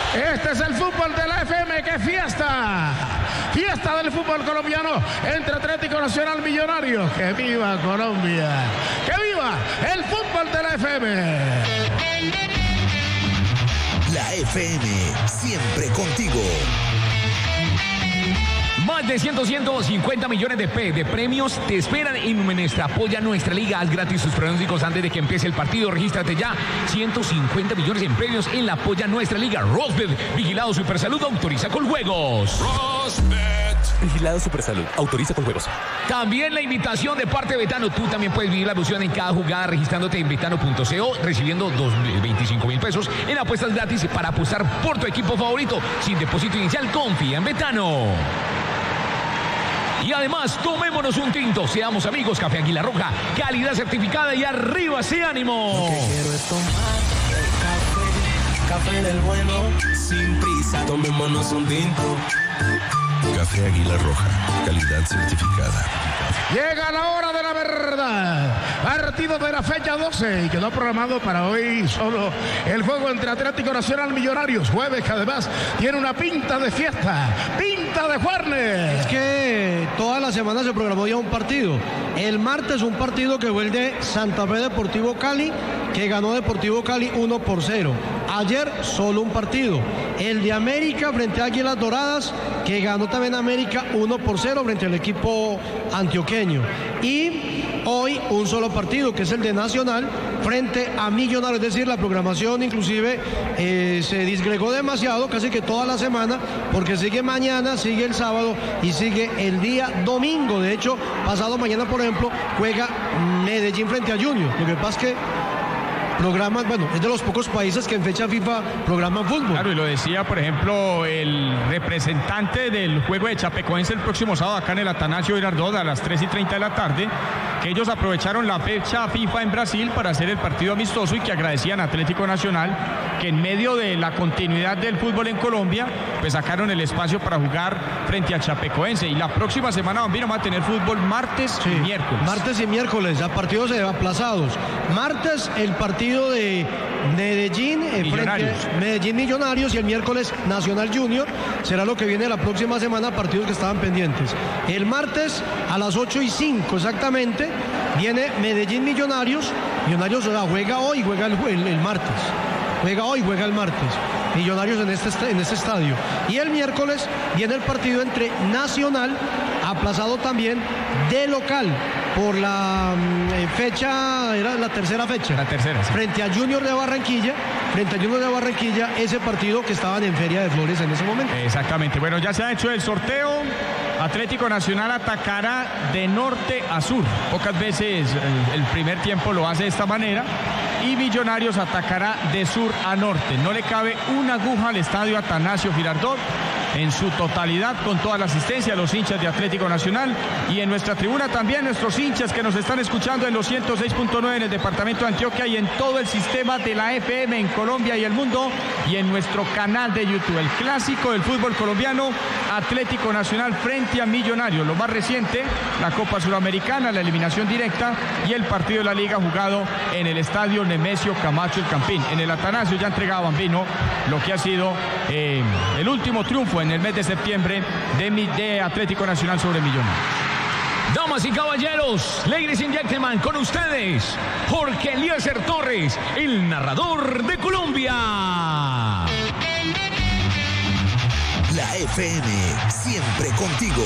Este es el fútbol de la FM, ¡qué fiesta! Fiesta del fútbol colombiano entre Atlético Nacional Millonarios. ¡Que viva Colombia! ¡Que viva el fútbol de la FM! La FM, siempre contigo. Más de 150 millones de premios te esperan en nuestra Apoya Nuestra Liga. Haz gratis tus pronósticos antes de que empiece el partido. Regístrate ya. 150 millones en premios en la Apoya Nuestra Liga. Rosbet, Vigilado Supersalud, autoriza con juegos. Rosbet. Vigilado Supersalud, autoriza con juegos. También la invitación de parte de Betano. Tú también puedes vivir la emoción en cada jugada registrándote en betano.co, recibiendo 25,000 pesos en apuestas gratis para apostar por tu equipo favorito. Sin depósito inicial, confía en Betano. Y además, tomémonos un tinto, seamos amigos. Café Águila Roja, calidad certificada y arriba ese ánimo. Lo que quiero es tomar café del bueno, sin prisa, tomémonos un tinto. Café Águila Roja, calidad certificada. Llega la hora de la verdad. Partido de la fecha 12 y quedó programado para hoy solo el juego entre Atlético Nacional Millonarios. Jueves que además tiene una pinta de fiesta, pinta de jueves. Es que toda la semana se programó ya un partido. El martes un partido que fue el de Santa Fe Deportivo Cali, que ganó Deportivo Cali 1-0. Ayer solo un partido. El de América frente a Águilas Doradas, que ganó también América 1-0 frente al equipo antioqueño. Y hoy un solo partido, que es el de Nacional frente a Millonarios. Es decir, la programación inclusive se disgregó demasiado, casi que toda la semana, porque sigue mañana, sigue el sábado y sigue el día domingo. De hecho, pasado mañana, por ejemplo, juega Medellín frente a Junior. Lo que pasa es que programas, bueno, es de los pocos países que en fecha FIFA programan fútbol. Claro, y lo decía, por ejemplo, el representante del juego de Chapecoense el próximo sábado acá en el Atanasio Girardot a las 3:30 de la tarde, que ellos aprovecharon la fecha FIFA en Brasil para hacer el partido amistoso y que agradecían a Atlético Nacional que en medio de la continuidad del fútbol en Colombia, pues sacaron el espacio para jugar frente a Chapecoense. Y la próxima semana, Bambino, va a tener fútbol martes y miércoles. Martes y miércoles, a partidos aplazados. Martes el partido de Medellín frente a Medellín Millonarios y el miércoles Nacional Junior. Será lo que viene la próxima semana, partidos que estaban pendientes. El martes a las 8:05 exactamente viene Medellín Millonarios. Millonarios juega hoy, juega el martes. Juega hoy, juega el martes. Millonarios en este estadio. Y el miércoles viene el partido entre Nacional, aplazado también, de local por la fecha, era la tercera fecha. La tercera, sí. Frente a Junior de Barranquilla, ese partido que estaban en Feria de Flores en ese momento. Exactamente. Bueno, ya se ha hecho el sorteo. Atlético Nacional atacará de norte a sur. Pocas veces el primer tiempo lo hace de esta manera. Y Millonarios atacará de sur a norte. No le cabe una aguja al estadio Atanasio Girardot en su totalidad, con toda la asistencia, los hinchas de Atlético Nacional. Y en nuestra tribuna también nuestros hinchas que nos están escuchando en los 106.9 en el departamento de Antioquia y en todo el sistema de la FM en Colombia y el mundo. Y en nuestro canal de YouTube, el clásico del fútbol colombiano, Atlético Nacional frente a Millonarios. Lo más reciente, la Copa Suramericana, la eliminación directa y el partido de la Liga jugado en el estadio Nemesio Camacho El Campín. En el Atanasio ya entregaba Bambino lo que ha sido el último triunfo en el mes de septiembre de Atlético Nacional sobre Millonarios. Damas y caballeros, ladies and gentlemen, con ustedes, Jorge Eliezer Torres, el narrador de Colombia. La FM, siempre contigo.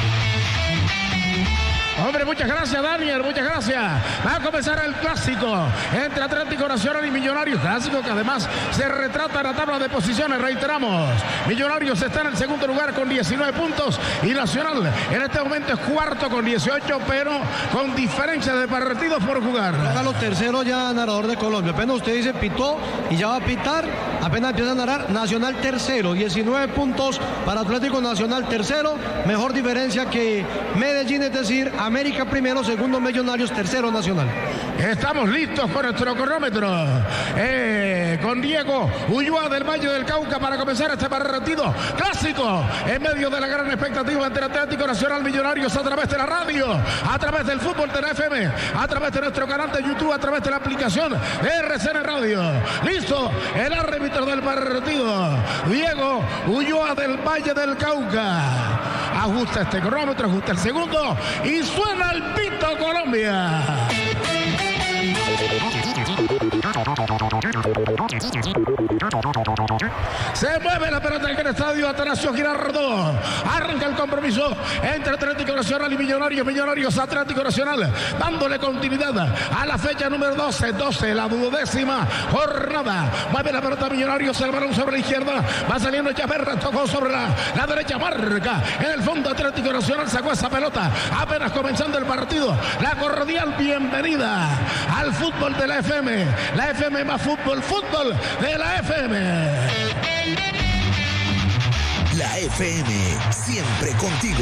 Hombre, muchas gracias, Daniel, muchas gracias. Va a comenzar el clásico entre Atlético Nacional y Millonarios. Clásico que además se retrata en la tabla de posiciones, reiteramos. Millonarios está en el segundo lugar con 19 puntos y Nacional en este momento es cuarto con 18, pero con diferencia de partidos por jugar. Los terceros ya narrador de Colombia. Apenas usted dice pitó y ya va a pitar, apenas empieza a narrar. Nacional tercero, 19 puntos para Atlético Nacional tercero. Mejor diferencia que Medellín, es decir, América primero, segundo Millonarios, tercero Nacional. Estamos listos con nuestro cronómetro. Con Diego Ulloa del Valle del Cauca para comenzar este partido clásico en medio de la gran expectativa entre Atlético Nacional Millonarios a través de la radio, a través del fútbol de la FM, a través de nuestro canal de YouTube, a través de la aplicación de RCN Radio. Listo, el árbitro del partido, Diego Ulloa del Valle del Cauca. Ajusta este cronómetro, ajusta el segundo y suena el pito Colombia. Se mueve la pelota en el estadio Atanasio Girardot. Arranca el compromiso entre Atlético Nacional y Millonarios. Millonarios Atlético Nacional dándole continuidad a la fecha número 12, la 12ª jornada. Mueve la pelota Millonarios, el balón sobre la izquierda. Va saliendo Chaverra, tocó sobre la derecha, marca en el fondo. Atlético Nacional sacó esa pelota apenas comenzando el partido. La cordial bienvenida al fútbol de la FM. La FM más fútbol de la FM. La FM, siempre contigo.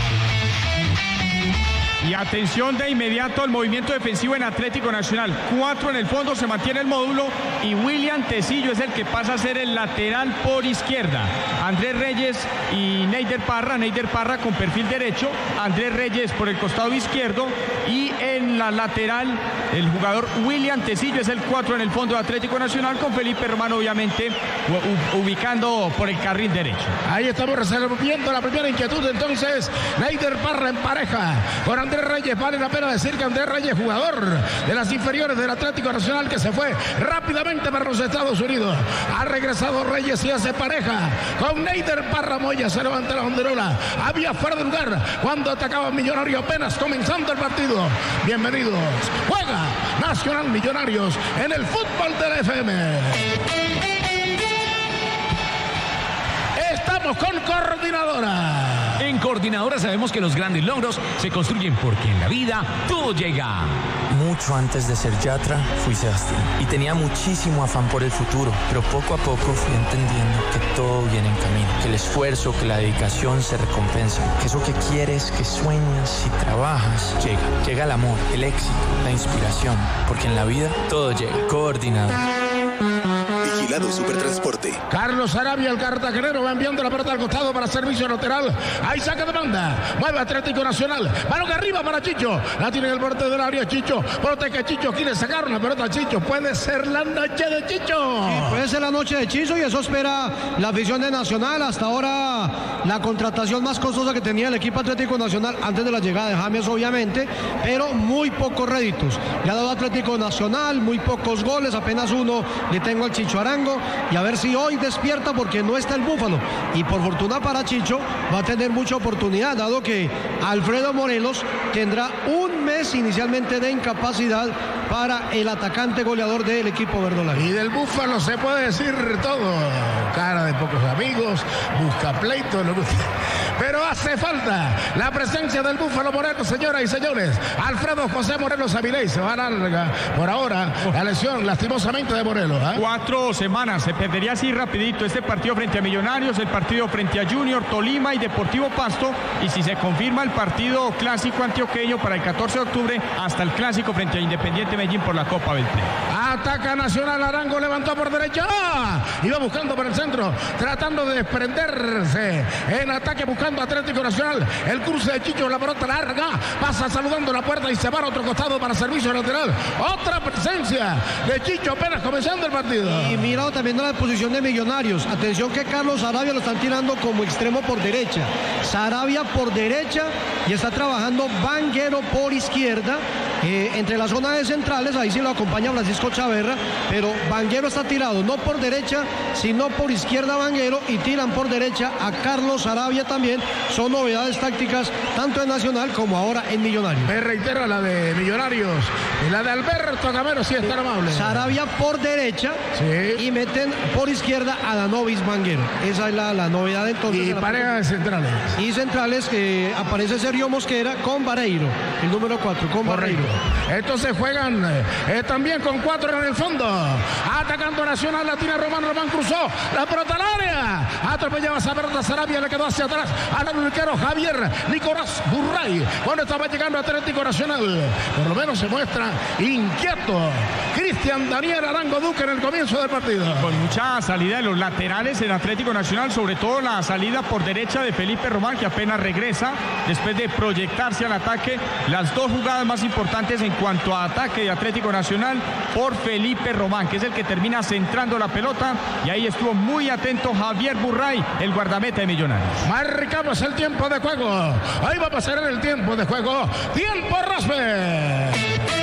Y atención de inmediato al movimiento defensivo en Atlético Nacional. 4 en el fondo, se mantiene el módulo y William Tecillo es el que pasa a ser el lateral por izquierda. Andrés Reyes y Neider Parra con perfil derecho, Andrés Reyes por el costado izquierdo y en la lateral el jugador William Tecillo es el 4 en el fondo de Atlético Nacional, con Felipe Romano obviamente ubicando por el carril derecho. Ahí estamos resolviendo la primera inquietud. Entonces Neider Parra en pareja con Andrés Reyes. Vale la pena decir que Andrés Reyes, jugador de las inferiores del Atlético Nacional, que se fue rápidamente para los Estados Unidos. Ha regresado Reyes y hace pareja con Neider Parra. Moya se levanta la banderola. Había fuera de lugar cuando atacaba Millonario apenas comenzando el partido. Bienvenidos. Juega Nacional Millonarios en el fútbol de la FM. Estamos con Coordinadora. En Coordinadora sabemos que los grandes logros se construyen porque en la vida todo llega. Mucho antes de ser Yatra, fui Sebastián y tenía muchísimo afán por el futuro, pero poco a poco fui entendiendo que todo viene en camino, que el esfuerzo, que la dedicación se recompensan, que eso que quieres, que sueñas y trabajas, llega el amor, el éxito, la inspiración, porque en la vida todo llega. Coordinador. Vigilado Supertransporte. Carlos Arabia, el cartagenero, va enviando la pelota al costado para servicio lateral. Ahí saca de banda. Mueve Atlético Nacional. Balón arriba para Chicho. La tiene en el borde del área Chicho. Protege Chicho. Quiere sacar una pelota a Chicho. Puede ser la noche de Chicho. Sí, puede ser la noche de Chicho y eso espera la afición de Nacional. Hasta ahora la contratación más costosa que tenía el equipo Atlético Nacional antes de la llegada de James, obviamente, pero muy pocos réditos. Le ha dado Atlético Nacional, muy pocos goles, apenas uno le tengo al Chicho Arango, y a ver si hoy despierta porque no está el Búfalo. Y por fortuna para Chicho va a tener mucha oportunidad, dado que Alfredo Morelos tendrá un mes inicialmente de incapacidad para el atacante goleador del equipo verdolaga. Y del Búfalo se puede decir todo. Cara de pocos amigos, busca pleito, no busca. Pero hace falta la presencia del Búfalo Morelos, señoras y señores. Alfredo José Morelos Avilés se va a larga por ahora la lesión lastimosamente de Morelos. 4 semanas, se perdería así rapidito este partido frente a Millonarios, el partido frente a Junior, Tolima y Deportivo Pasto, y si se confirma el partido clásico antioqueño para el 14 de octubre, hasta el clásico frente a Independiente Medellín por la Copa Beltrán. Ataca Nacional, Arango levantó por derecha, iba buscando por el centro, tratando de desprenderse en ataque, buscando Atlético Nacional, el cruce de Chicho, la pelota larga, pasa saludando la puerta y se va a otro costado para servicio lateral. Otra presencia de Chicho apenas comenzando el partido. Y mirado también a la posición de Millonarios. Atención que Carlos Sarabia lo están tirando como extremo por derecha. Sarabia por derecha y está trabajando Vanguero por izquierda. Entre la zona de centrales, ahí sí lo acompaña Francisco Chaverra, pero Vanguero está tirado no por derecha, sino por izquierda Vanguero, y tiran por derecha a Carlos Sarabia también. Son novedades tácticas tanto en Nacional como ahora en Millonarios. Me reitero la de Millonarios, y la de Alberto Gamero, si es tan amable. Sarabia por derecha, sí, y meten por izquierda a Danovis Vanguero. Esa es la novedad entonces. Y pareja de centrales. Y centrales que aparece Sergio Mosquera con Vareiro, el número 4, con Vareiro. Entonces juegan también con 4 en el fondo. Atacando Nacional, la tira Román cruzó la pelota al área. Atropellaba esa pelota Sarabia, le quedó hacia atrás al arquero Javier Nicolás Burray. Cuando estaba llegando Atlético Nacional, por lo menos se muestra inquieto Cristian Daniel Arango Duque en el comienzo del partido. Con mucha salida de los laterales en Atlético Nacional, sobre todo la salida por derecha de Felipe Román, que apenas regresa después de proyectarse al ataque. Las 2 jugadas más importantes en cuanto a ataque de Atlético Nacional por Felipe Román, que es el que termina centrando la pelota, y ahí estuvo muy atento Javier Burray, el guardameta de Millonarios. Marcamos el tiempo de juego. Ahí va a pasar el tiempo de juego. Tiempo Rosberg.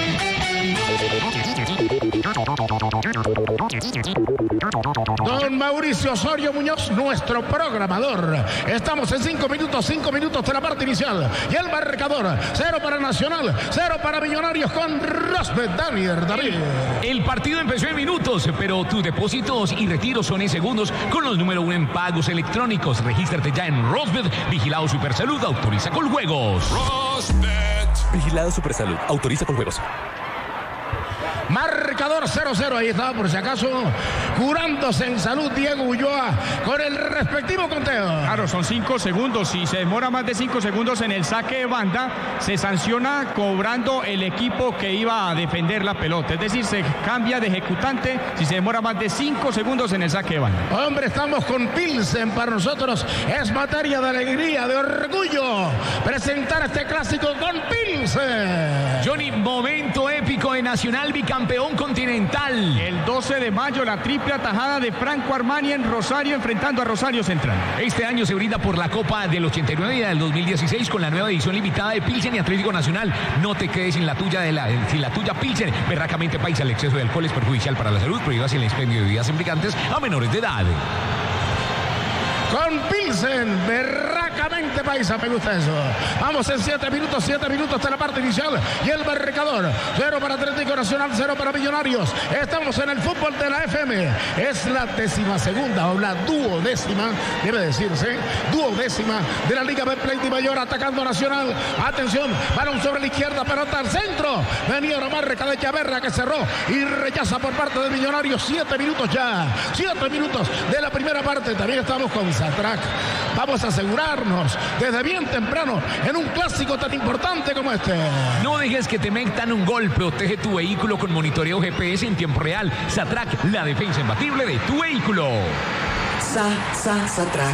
Don Mauricio Osorio Muñoz, nuestro programador. Estamos en 5 minutos de la parte inicial. Y el marcador, 0 para Nacional, 0 para Millonarios con Rosberg Daniel David. El partido empezó en minutos, pero tus depósitos y retiros son en segundos con los número 1 en pagos electrónicos. Regístrate ya en Rosberg, Vigilado Supersalud, autoriza con juegos. Rosberg. Vigilado Supersalud, autoriza con juegos. Marcador 0-0, ahí estaba por si acaso curándose en salud Diego Ulloa con el respectivo conteo. Claro, son 5 segundos. Si se demora más de 5 segundos en el saque de banda, se sanciona cobrando el equipo que iba a defender la pelota. Es decir, se cambia de ejecutante si se demora más de 5 segundos en el saque de banda. Hombre, estamos con Pilsen. Para nosotros es materia de alegría, de orgullo presentar este clásico con Pilsen. Johnny, momento épico de Nacional bicampeón continental. El 12 de mayo, la triple atajada de Franco Armani en Rosario, enfrentando a Rosario Central. Este año se brinda por la Copa del 89 y del 2016 con la nueva edición limitada de Pilsen y Atlético Nacional. No te quedes sin la tuya Pilsen. Berracamente paisa, el exceso de alcohol es perjudicial para la salud. Prohíbas el expendio de bebidas implicantes a menores de edad. Con Pilsen, berracamente paisa, me gusta eso. Vamos en 7 minutos de la parte inicial. Y el marcador, 0 para Atlético Nacional, 0 para Millonarios. Estamos en el fútbol de la FM. Es la 12ª o la duodécima, debe decirse, duodécima de la Liga Betplay de Mayor, atacando Nacional. Atención, balón sobre la izquierda, pelota al centro. Venía la marca de Chaverra que cerró y rechaza por parte de Millonarios. 7 minutos ya, 7 minutos de la primera parte. También estamos con Satrac. Vamos a asegurarnos desde bien temprano en un clásico tan importante como este. No dejes que te metan un gol. Protege tu vehículo con monitoreo GPS en tiempo real. Satrac, la defensa imbatible de tu vehículo. Satrac.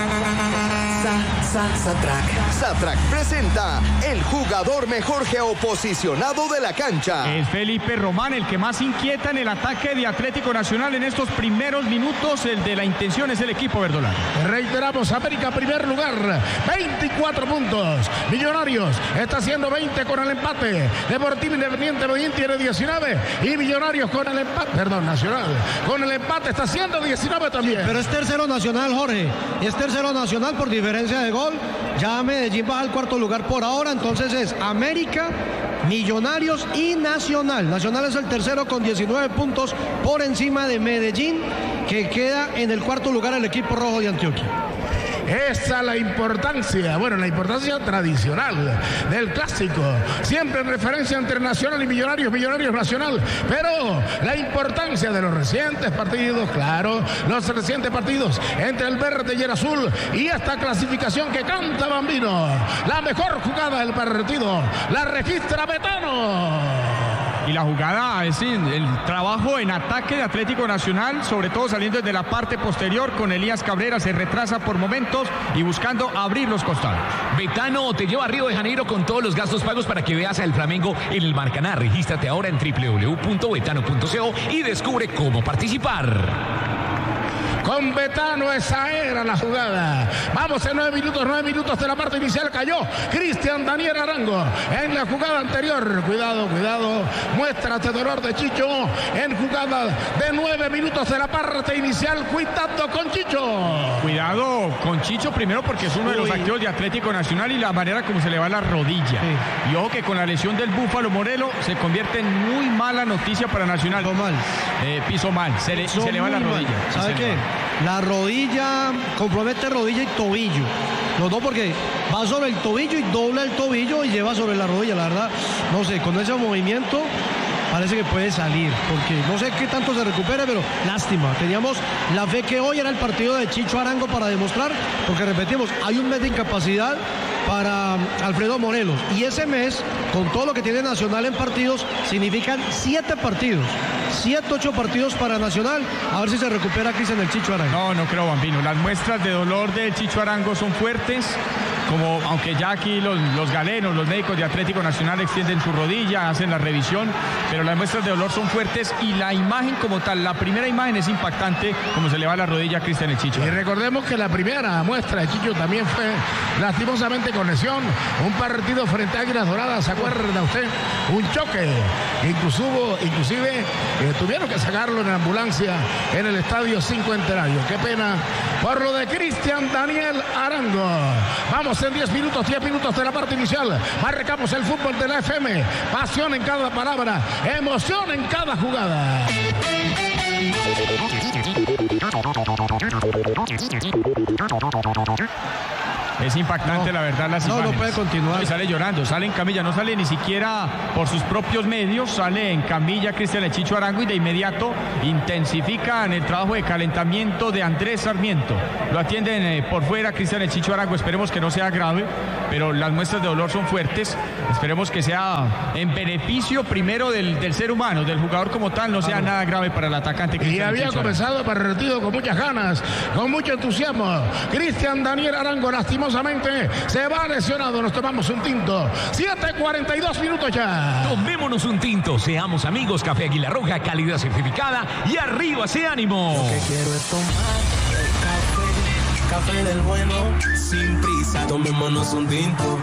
Satrac presenta el jugador mejor geoposicionado de la cancha. Es Felipe Román el que más inquieta en el ataque de Atlético Nacional en estos primeros minutos. El de la intención es el equipo verdolaga. Reiteramos, América primer lugar, 24 puntos. Millonarios está haciendo 20 con el empate. Deportivo Independiente Medellín tiene 19 y Millonarios con el empate, Nacional con el empate está haciendo 19 también. Pero es tercero Nacional, Jorge. Es tercero Nacional por diferencia de gol. Ya Medellín baja al cuarto lugar por ahora. Entonces es América, Millonarios y Nacional. Nacional es el tercero con 19 puntos por encima de Medellín, que queda en el cuarto lugar el equipo rojo de Antioquia. Esa es la importancia, la importancia tradicional del clásico. Siempre en referencia entre Nacional y Millonarios, Millonarios Nacional. Pero la importancia de los recientes partidos, claro, los recientes partidos entre el verde y el azul y esta clasificación que canta Bambino. La mejor jugada del partido la registra Betano. Y la jugada, es decir, el trabajo en ataque de Atlético Nacional, sobre todo saliendo desde la parte posterior con Elías Cabrera, se retrasa por momentos y buscando abrir los costados. Betano te lleva a Río de Janeiro con todos los gastos pagos para que veas al Flamengo en el Maracaná. Regístrate ahora en www.betano.co y descubre cómo participar. Con Betano esa era la jugada. Vamos en 9 minutos de la parte inicial. Cayó Cristian Daniel Arango en la jugada anterior. Cuidado, muéstrate dolor de Chicho en jugada de 9 minutos de la parte inicial. Cuidado con Chicho. cuidado con Chicho primero porque es uno de los activos de Atlético Nacional y la manera como se le va la rodilla. Sí. Y ojo que con la lesión del Búfalo Morelo se convierte en muy mala noticia para Nacional. Pisó mal, se le va la rodilla. ¿Sabe qué? La rodilla compromete rodilla y tobillo. Los dos porque va sobre el tobillo y dobla el tobillo y lleva sobre la rodilla. La verdad, no sé, con ese movimiento parece que puede salir, porque no sé qué tanto se recupere, pero lástima. Teníamos la fe que hoy era el partido de Chicho Arango para demostrar, porque repetimos, hay un mes de incapacidad para Alfredo Morelos. Y ese mes, con todo lo que tiene Nacional en partidos, significan 7 partidos. 7, 8 partidos para Nacional. A ver si se recupera Cristian el Chicho Arango. No creo, Bambino. Las muestras de dolor del Chicho Arango son fuertes. Como aunque ya aquí los galenos, los médicos de Atlético Nacional extienden su rodilla, hacen la revisión, pero las muestras de dolor son fuertes y la imagen como tal, la primera imagen es impactante, como se le va la rodilla a Cristian el Chicho. Y recordemos que la primera muestra de Chicho también fue lastimosamente con lesión, un partido frente a Águilas Doradas, ¿se acuerda usted? Un choque, inclusive tuvieron que sacarlo en ambulancia en el Estadio Cincuentenario. Qué pena por lo de Cristian Daniel Arango. Vamos en 10 minutos de la parte inicial. Marcamos el fútbol de la FM. Pasión en cada palabra, emoción en cada jugada. Es impactante, la verdad, las imágenes. No puede continuar. Y sale llorando, sale en camilla, no sale ni siquiera por sus propios medios, sale en camilla Cristian el Chicho Arango y de inmediato intensifican el trabajo de calentamiento de Andrés Sarmiento. Lo atienden por fuera Cristian el Chicho Arango, esperemos que no sea grave, pero las muestras de dolor son fuertes. Esperemos que sea en beneficio primero del ser humano, del jugador como tal, no sea nada grave para el atacante Cristian. Y había comenzado para el retiro con muchas ganas, con mucho entusiasmo. Cristian Daniel Arango lastimosamente se va lesionado. Nos tomamos un tinto. 7:42 minutos ya. Tomémonos un tinto. Seamos amigos. Café Águila Roja, calidad certificada. Y arriba ese ánimo. Lo que quiero es tomar café del bueno, sin prisa. Tomémonos un tinto.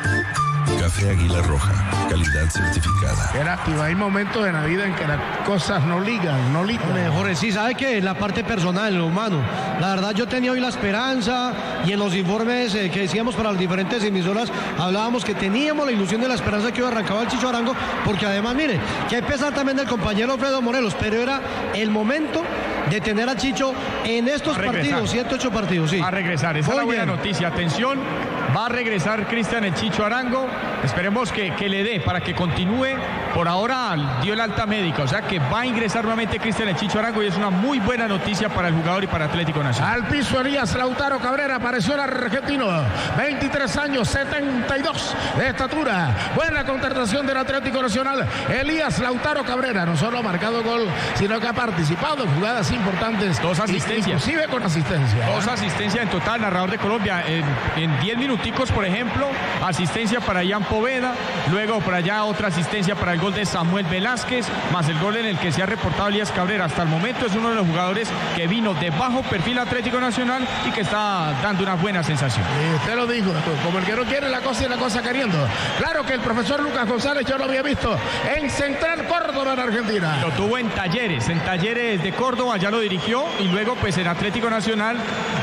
Café Águila Roja, calidad certificada. Qué lástima, hay momentos en la vida en que las cosas no ligan. Mejor sí, ¿sabe qué? La parte personal, lo humano. La verdad, yo tenía hoy la esperanza y en los informes que decíamos para las diferentes emisoras, hablábamos que teníamos la ilusión de la esperanza que hoy arrancaba el Chicho Arango, porque además, mire, que hay pesar también del compañero Alfredo Morelos, pero era el momento de tener a Chicho en estos partidos, 7, 8 partidos, sí. Va a regresar, esa es la buena noticia. Atención, va a regresar Cristian el Chicho Arango. Esperemos que le dé para que continúe. Por ahora dio el alta médica, o sea que va a ingresar nuevamente Cristian el Chicho Arango y es una muy buena noticia para el jugador y para Atlético Nacional. Al piso Elías Lautaro Cabrera, apareció el argentino, 23 años, 72 de estatura. Buena contratación del Atlético Nacional, Elías Lautaro Cabrera. No solo ha marcado gol, sino que ha participado en jugadas importantes. 2 asistencias. Inclusive con asistencia. 2 asistencias en total, narrador de Colombia. En 10 minuticos, por ejemplo, asistencia para Ian Poveda, luego por allá otra asistencia para el gol de Samuel Velázquez, más el gol en el que se ha reportado Elías Cabrera. Hasta el momento es uno de los jugadores que vino de bajo perfil Atlético Nacional y que está dando una buena sensación. Usted lo dijo, como el que no quiere la cosa y la cosa queriendo. Claro que el profesor Lucas González yo lo había visto en Central Córdoba en Argentina. Lo tuvo en Talleres de Córdoba, ya lo dirigió y luego pues en Atlético Nacional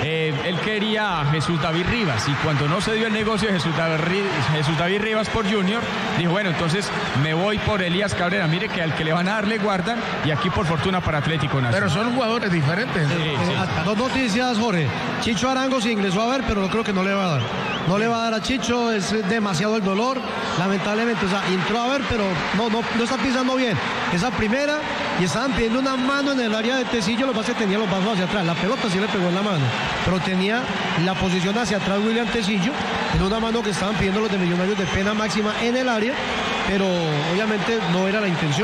él quería a Jesús David Rivas y cuando no se dio el negocio de Jesús David Rivas por Junior, dijo bueno, entonces me voy por Elías Cabrera. Mire que al que le van a dar le guardan y aquí por fortuna para Atlético Nacional. Pero son jugadores diferentes. Sí. 2 noticias, Jorge. Chicho Arango se ingresó a ver, pero creo que no le va a dar. No le va a dar a Chicho, es demasiado el dolor, lamentablemente. O sea, entró a ver, pero no está pisando bien. Esa primera, y estaban pidiendo una mano en el área de Tecillo, lo que pasa es que tenía los brazos hacia atrás. La pelota sí le pegó en la mano, pero tenía la posición hacia atrás William Tecillo, en una mano que estaban pidiendo los de Millonarios de pena máxima en el área, pero obviamente no era la intención.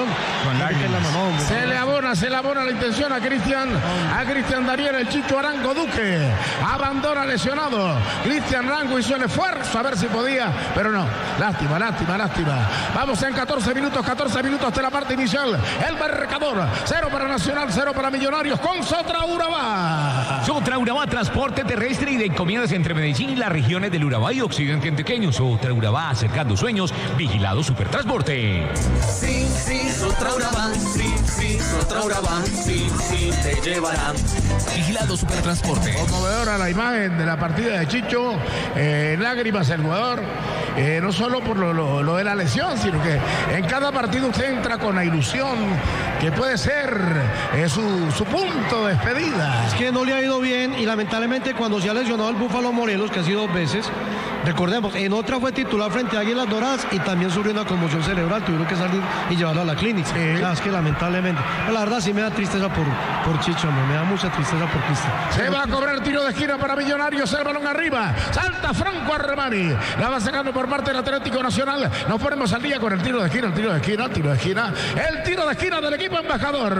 Se le abona la intención a Cristian Daniel el Chicho Arango Duque. Abandona lesionado. Cristian Arango hizo el esfuerzo a ver si podía, pero no. Lástima. Vamos en 14 minutos de la parte inicial. El marcador, 0 para Nacional, 0 para Millonarios con Sotra Urabá. Sotra Urabá, transporte terrestre y de encomiendas entre Medellín y las regiones del Urabá y Occidente antioqueño. Sotra Urabá, acercando sueños, vigilado super Supertransporte. Sí, Sotraurabán, sí, Sotraurabán, sí, te llevarán. Vigilado Supertransporte. Conmovedora la imagen de la partida de Chicho, lágrimas el jugador, no solo por lo de la lesión, sino que en cada partido usted entra con la ilusión que puede ser su punto de despedida. Es que no le ha ido bien y lamentablemente cuando se ha lesionado el Búfalo Morelos, que ha sido 2 veces, recordemos, en otra fue titular frente a Águilas Doradas y también sufrió una conmoción cerebral, tuvieron que salir y llevarlo a la clínica. Sí. Es que lamentablemente, pero la verdad sí me da tristeza por Chicho, me da mucha tristeza por Cristian. Se va a cobrar tiro de esquina para Millonarios, el balón arriba, salta Franco Armani, la va sacando por parte del Atlético Nacional. Nos ponemos al día con el tiro de esquina, el tiro de esquina del equipo embajador.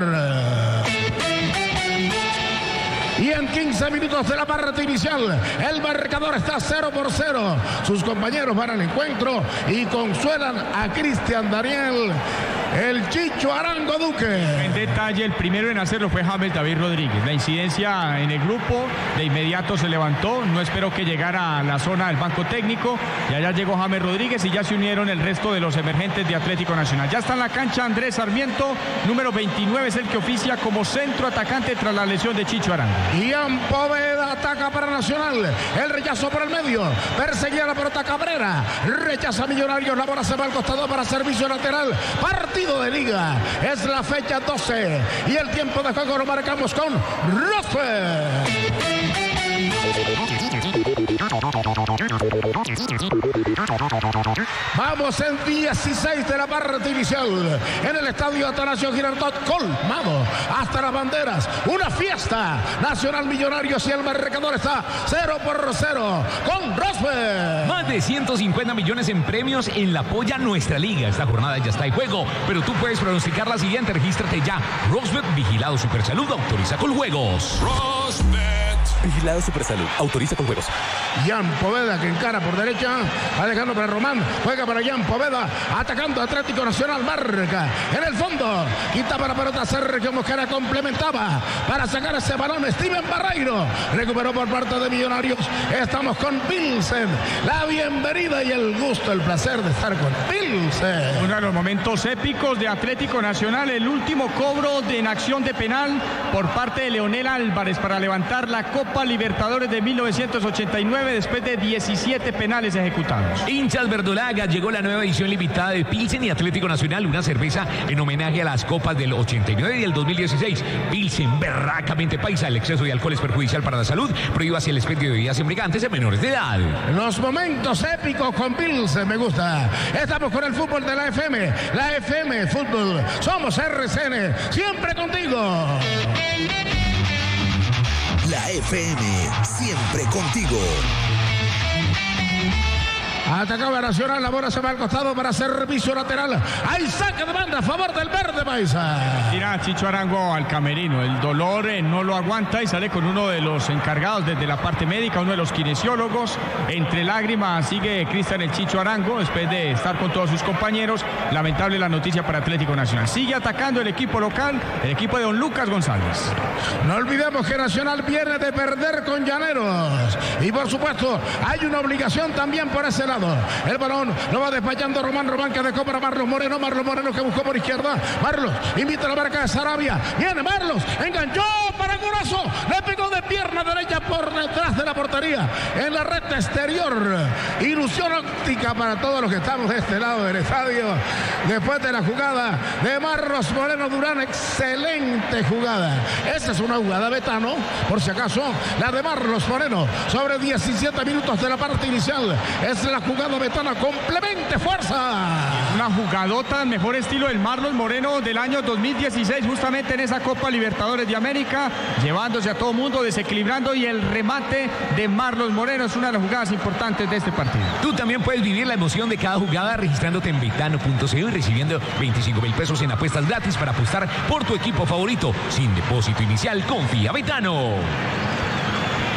Y en 15 minutos de la parte inicial, el marcador está 0-0. Sus compañeros van al encuentro y consuelan a Cristian Daniel, el Chicho Arango Duque. En detalle, el primero en hacerlo fue James David Rodríguez. La incidencia en el grupo, de inmediato se levantó, no esperó que llegara a la zona del banco técnico y allá llegó James Rodríguez y ya se unieron el resto de los emergentes de Atlético Nacional. Ya está en la cancha Andrés Sarmiento, número 29, es el que oficia como centro atacante tras la lesión de Chicho Arango. Ian Poveda ataca para Nacional, el rechazo por el medio, perseguía la pelota Cabrera, rechaza Millonarios, la bola se va al costado para servicio lateral, partido de liga, es la fecha 12 y el tiempo de juego lo marcamos con Rosfer. Vamos en 16 de la parte inicial en el estadio Atanasio Girardot, colmado hasta las banderas, una fiesta. Nacional, Millonarios y el marcador está 0-0 con Rosberg. Más de 150 millones en premios en la Polla Nuestra Liga. Esta jornada ya está en juego, pero tú puedes pronosticar la siguiente. Regístrate ya. Rosberg, vigilado Supersalud, autoriza con juegos. Vigilado Supersalud, autoriza con juegos. Ian Poveda que encara por derecha, va dejando para Román, juega para Ian Poveda, atacando Atlético Nacional, marca en el fondo, quitaba la pelota Sergio Mosquera, complementaba para sacar ese balón Steven Barreiro, recuperó por parte de Millonarios. Estamos con Pilsen, la bienvenida y el gusto, el placer de estar con Pilsen. Uno de los momentos épicos de Atlético Nacional, el último cobro en acción de penal por parte de Leonel Álvarez para levantar la Copa Libertadores de 1989 después de 17 penales ejecutados. Hinchas verdolaga, llegó la nueva edición limitada de Pilsen y Atlético Nacional, una cerveza en homenaje a las copas del 89 y el 2016. Pilsen, berracamente paisa, el exceso de alcohol es perjudicial para la salud, prohíbase el expendio de bebidas embriagantes en menores de edad. Los momentos épicos con Pilsen, me gusta. Estamos con el fútbol de la FM Fútbol, somos RCN, siempre contigo. La FM, siempre contigo. Atacaba Nacional, la bola se va al costado para servicio lateral. Hay saque de banda a favor del verde paisa. Tira Chicho Arango al camerino, el dolor no lo aguanta y sale con uno de los encargados desde la parte médica, uno de los kinesiólogos. Entre lágrimas sigue Cristian el Chicho Arango después de estar con todos sus compañeros. Lamentable la noticia para Atlético Nacional. Sigue atacando el equipo local, el equipo de don Lucas González. No olvidemos que Nacional viene de perder con Llaneros y por supuesto hay una obligación también por ese lado. El balón lo va despachando Román que dejó para Marlos Moreno que buscó por izquierda. Marlos invita a la marca de Sarabia, viene Marlos, enganchó para Golazo, le pegó de pierna derecha por detrás de la portería en la red exterior. Ilusión óptica para todos los que estamos de este lado del estadio después de la jugada de Marlos Moreno Durán. Excelente jugada, esa es una jugada Betano, por si acaso, la de Marlos Moreno sobre 17 minutos de la parte inicial. Es la jugada Betano, complemente fuerza. Una jugadota, mejor estilo del Marlos Moreno del año 2016, justamente en esa Copa Libertadores de América, llevándose a todo mundo, desequilibrando, y el remate de Marlos Moreno es una de las jugadas importantes de este partido. Tú también puedes vivir la emoción de cada jugada registrándote en betano.co y recibiendo 25,000 pesos en apuestas gratis para apostar por tu equipo favorito. Sin depósito inicial, confía Betano.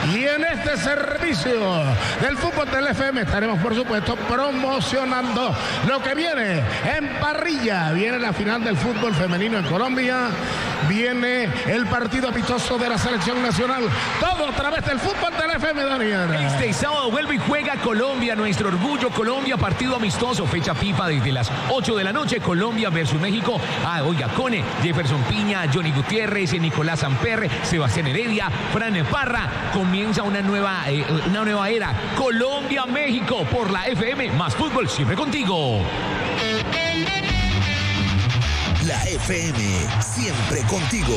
Y en este servicio del fútbol del FM estaremos, por supuesto, promocionando lo que viene en parrilla. Viene la final del fútbol femenino en Colombia. Viene el partido amistoso de la selección nacional. Todo a través del fútbol del FM, Daniel. Este sábado vuelve y juega Colombia, nuestro orgullo. Colombia, partido amistoso, fecha FIFA desde las 8 de la noche. Colombia versus México. Oiga, con Jefferson Piña, Johnny Gutiérrez, Nicolás Samper, Sebastián Heredia, Fran Parra. Comienza una nueva era. Colombia-México por la FM. Más fútbol, siempre contigo. La FM, siempre contigo.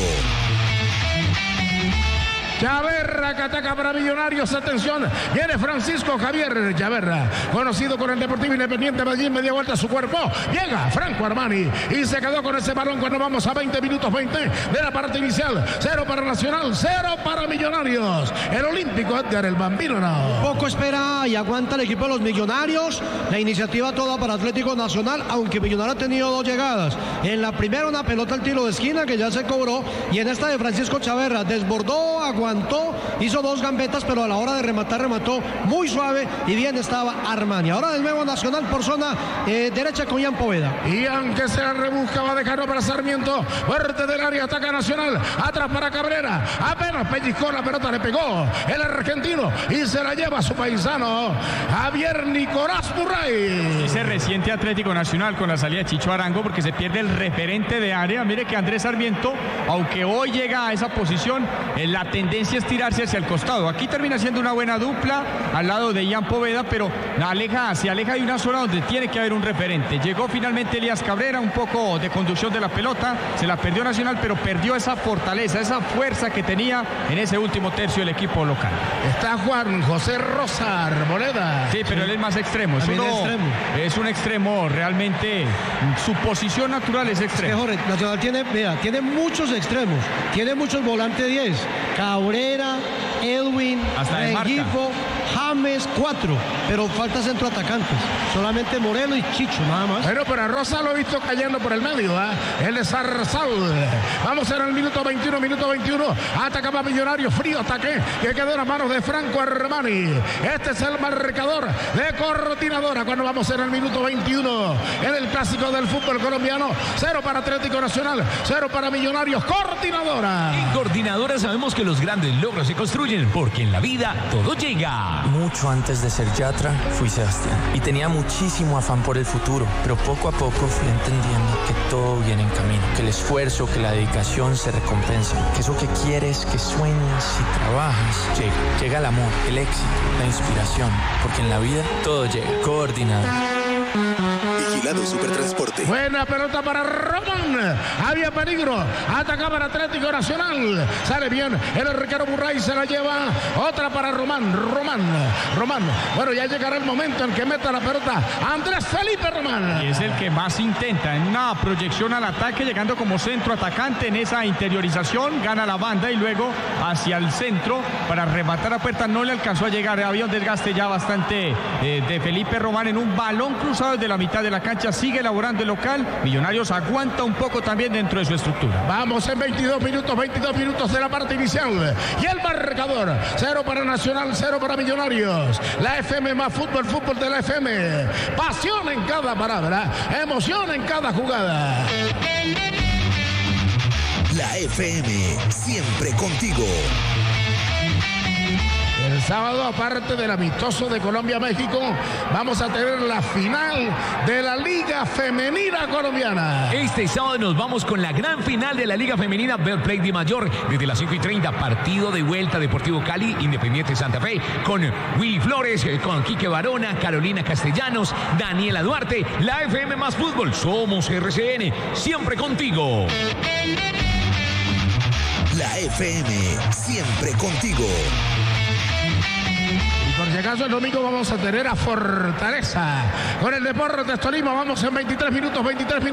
Chaverra que ataca para Millonarios. Atención, viene Francisco Javier Chaverra, conocido con el Deportivo Independiente Medellín. Media vuelta a su cuerpo. Llega Franco Armani y se quedó con ese balón cuando vamos a 20 minutos 20 de la parte inicial. 0 para Nacional, 0 para Millonarios. El olímpico Edgar el Bambino no. Poco espera y aguanta el equipo de los Millonarios. La iniciativa toda para Atlético Nacional, aunque Millonarios ha tenido 2 llegadas. En la primera una pelota al tiro de esquina que ya se cobró, y en esta de Francisco Chaverra desbordó, aguantó, hizo 2 gambetas, pero a la hora de rematar remató muy suave y bien estaba Armani. Ahora de nuevo Nacional por zona derecha con Ian Poveda. Ian que se la rebusca, va a dejarlo para Sarmiento. Fuerte del área, ataca Nacional. Atrás para Cabrera. Apenas pellizcó la pelota, le pegó el argentino y se la lleva a su paisano Javier Nicolás Burray. Ese reciente Atlético Nacional con la salida de Chicho Arango, porque se pierde el referente de área. Mire que Andrés Sarmiento, aunque hoy llega a esa posición, la tendencia es tirarse hacia el costado. Aquí termina siendo una buena dupla al lado de Ian Poveda, pero se aleja de una zona donde tiene que haber un referente. Llegó finalmente Elías Cabrera, un poco de conducción de la pelota, se la perdió Nacional, pero perdió esa fortaleza, esa fuerza que tenía en ese último tercio el equipo local. Está Juan José Rosa Arboleda. Sí, pero él es más extremo. Es un extremo realmente. Su posición natural es extremo. Jorge, Nacional tiene muchos extremos, tiene muchos volantes 10. Cabrera, Edwin, Rengifo, James, 4, pero falta centro atacantes. Solamente Moreno y Chicho, nada más. Bueno, pero a Rosa lo he visto cayendo por el medio, Él es Zarzal. Vamos en el minuto 21. Atacaba Millonarios, frío ataque que quedó en las manos de Franco Armani. Este es el marcador de Coordinadora cuando vamos en el minuto 21 en el clásico del fútbol colombiano. 0 para Atlético Nacional, 0 para Millonarios. Coordinadora. En Coordinadora sabemos que los grandes logros se construyen porque en la vida todo llega. Mucho antes de ser Yatra, fui Sebastián y tenía muchísimo afán por el futuro, pero poco a poco fui entendiendo que todo viene en camino, que el esfuerzo, que la dedicación se recompensan, que eso que quieres, que sueñas y trabajas, llega el amor, el éxito, la inspiración, porque en la vida todo llega. Coordinado. Vigilado Supertransporte. Buena pelota para Román. Había peligro. Atacaba el Atlético Nacional. Sale bien el arquero Burray, se la lleva. Otra para Román. Bueno, ya llegará el momento en que meta la pelota Andrés Felipe Román. Y es el que más intenta en una proyección al ataque, llegando como centro atacante en esa interiorización. Gana la banda y luego hacia el centro para rematar a puerta. No le alcanzó a llegar. Había un desgaste ya bastante de Felipe Román en un balón cruzado desde la mitad de la cancha. Sigue elaborando el local. Millonarios aguanta un poco también dentro de su estructura. Vamos en 22 minutos de la parte inicial. Y el marcador: 0 para Nacional, 0 para Millonarios. La FM más fútbol de la FM. Pasión en cada palabra, emoción en cada jugada. La FM, siempre contigo. El sábado, aparte del amistoso de Colombia-México, vamos a tener la final de la Liga Femenina Colombiana. Este sábado nos vamos con la gran final de la Liga Femenina Betplay de Mayor. Desde las 5:30, partido de vuelta Deportivo Cali, Independiente Santa Fe, con Willy Flores, con Quique Barona, Carolina Castellanos, Daniela Duarte. La FM más fútbol, somos RCN, siempre contigo. La FM, siempre contigo. Por si acaso el domingo vamos a tener a Fortaleza con el Deportes Tolima. Vamos en 23 minutos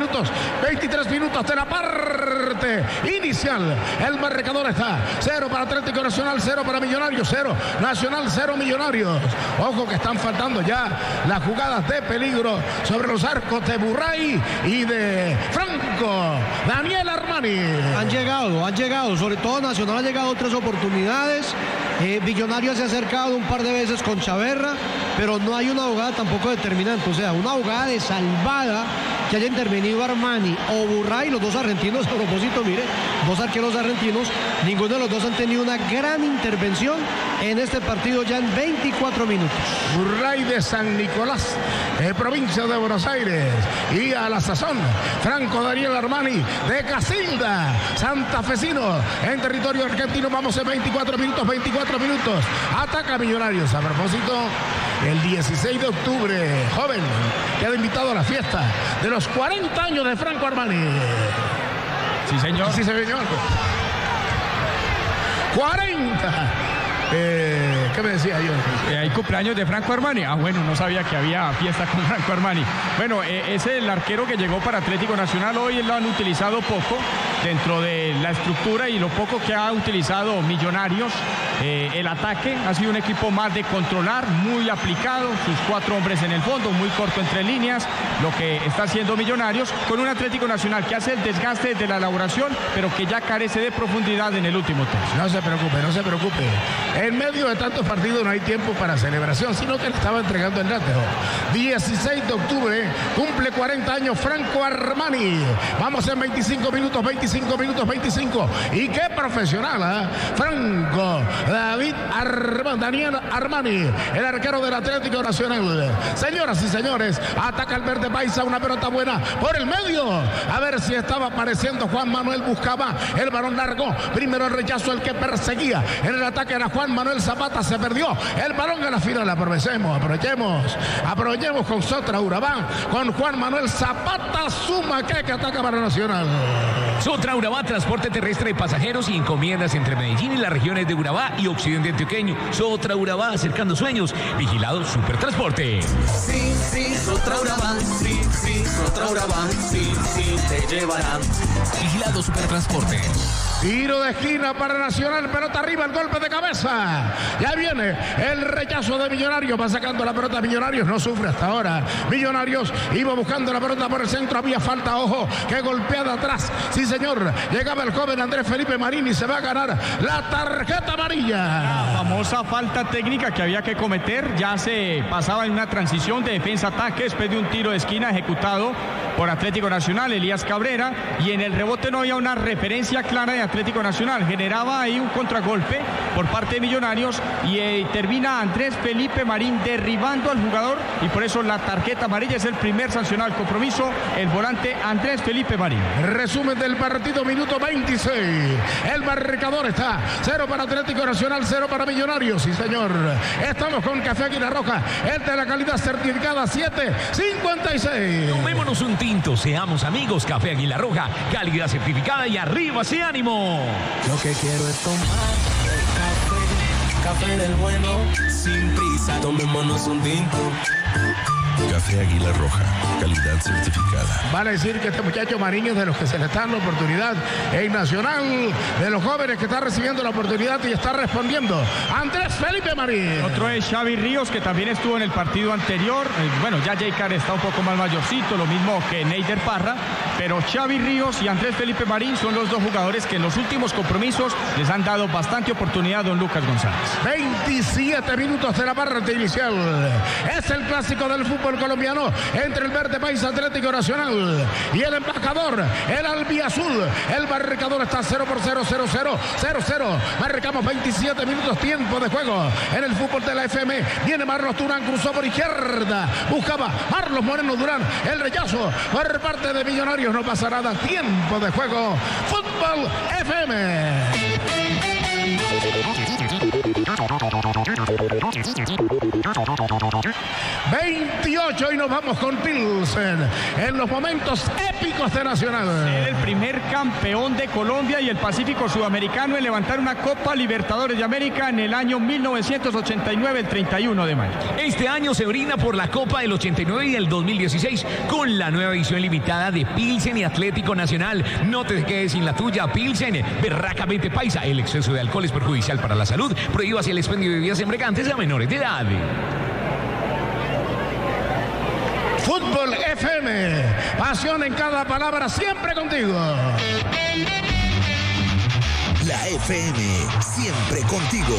de la parte inicial. El marcador está 0 para Atlético Nacional, 0 para Millonarios, 0 Nacional, 0 Millonarios. Ojo que están faltando ya las jugadas de peligro sobre los arcos de Burray y de Franco Franco Daniel Armani. Han llegado, sobre todo Nacional ha llegado 3 oportunidades. Millonarios se ha acercado un par de veces con Chaverra, pero no hay una jugada tampoco determinante, o sea, una jugada de salvada que haya intervenido Armani o Burray, los dos argentinos. A propósito, mire, 2 arqueros argentinos, ninguno de los dos han tenido una gran intervención en este partido ya en 24 minutos. Burray de San Nicolás, provincia de Buenos Aires, y a la sazón Franco Daniel Armani de Casilda, santafesino, en territorio argentino. Vamos en 24 minutos, ataca Millonarios. A propósito, el 16 de octubre, joven, queda invitado a la fiesta de los 40 años de Franco Armani. Sí, señor. Sí, señor. 40. ¿Qué me decía yo? Hay cumpleaños de Franco Armani. Bueno, no sabía que había fiesta con Franco Armani. Bueno, es el arquero que llegó para Atlético Nacional. Hoy lo han utilizado poco dentro de la estructura y lo poco que ha utilizado Millonarios. El ataque ha sido un equipo más de controlar, muy aplicado, sus 4 hombres en el fondo, muy corto entre líneas, lo que está haciendo Millonarios con un Atlético Nacional que hace el desgaste de la elaboración, pero que ya carece de profundidad en el último tercio. No se preocupe. En medio de tantos partidos no hay tiempo para celebración, sino que le estaba entregando el látigo. 16 de octubre, cumple 40 años Franco Armani. Vamos en 25 minutos. Y qué profesional, ¿eh? Franco Daniel Armani, el arquero del Atlético Nacional. Señoras y señores, ataca el verde paisa, una pelota buena por el medio. A ver si estaba apareciendo Juan Manuel, buscaba el balón largo. Primero el rechazo, el que perseguía. En el ataque era Juan Manuel Zapata, se perdió el balón en la final. Aprovechemos con Sotra Urabá, con Juan Manuel Zapata, suma que ataca para Nacional. Sotra Urabá, transporte terrestre de pasajeros y encomiendas entre Medellín y las regiones de Urabá y occidente antioqueño. Sotra Urabá, acercando sueños. Vigilado Supertransporte. Sí, Sotra Urabá. Sí, Sotra Urabá. Sí, te llevarán. Vigilado Supertransporte. Tiro de esquina para Nacional, pelota arriba, el golpe de cabeza. Ya viene el rechazo de Millonarios, va sacando la pelota. Millonarios no sufre hasta ahora. Millonarios iba buscando la pelota por el centro, había falta, ojo, que golpeada atrás. Sí, señor, llegaba el joven Andrés Felipe Marín y se va a ganar la tarjeta amarilla. La famosa falta técnica que había que cometer, ya se pasaba en una transición de defensa-ataque después de un tiro de esquina ejecutado por Atlético Nacional, Elías Cabrera, y en el rebote no había una referencia clara de Atlético Nacional, generaba ahí un contragolpe por parte de Millonarios y termina Andrés Felipe Marín derribando al jugador y por eso la tarjeta amarilla. Es el primer sancionado al compromiso, el volante Andrés Felipe Marín. Resumen del partido, minuto 26. El marcador está 0 para Atlético Nacional, 0 para Millonarios. Sí, señor. Estamos con Café Águila Roja, el de la calidad certificada 756. Tomémonos un tinto, seamos amigos. Café Águila Roja, calidad certificada y arriba ese ánimo. Lo que quiero es tomar café del bueno, sin prisa, tomémonos un tinto. Café Águila Roja, calidad certificada. Vale decir que este muchacho Mariño es de los que se le está dando la oportunidad en Nacional, de los jóvenes que está recibiendo la oportunidad y está respondiendo. Andrés Felipe Marín. Otro es Xavi Ríos, que también estuvo en el partido anterior. Bueno, ya Jaycar está un poco más mayorcito, lo mismo que Neider Parra, pero Xavi Ríos y Andrés Felipe Marín son los dos jugadores que en los últimos compromisos les han dado bastante oportunidad a don Lucas González. 27 minutos de la parte inicial. Es el clásico del fútbol colombiano entre el verde paisa Atlético Nacional y el embajador, el albiazul. El marcador está 0-0. Marcamos 27 minutos, tiempo de juego en el fútbol de la FM. Viene Marlos Durán, cruzó por izquierda, buscaba Marlos Moreno Durán, el rechazo por parte de Millonarios, no pasa nada, tiempo de juego. Fútbol FM. 28 y nos vamos con Pilsen en los momentos épicos de Nacional. Ser el primer campeón de Colombia y el Pacífico Sudamericano en levantar una Copa Libertadores de América en el año 1989, el 31 de mayo. Este año se brinda por la Copa del 89 y el 2016 con la nueva edición limitada de Pilsen y Atlético Nacional. No te quedes sin la tuya. Pilsen, berracamente paisa. El exceso de alcohol es perjudicial para la salud. Prohíbase el expendio de bebidas embriagantes a menores de edad. Fútbol FM, pasión en cada palabra, siempre contigo. La FM, siempre contigo.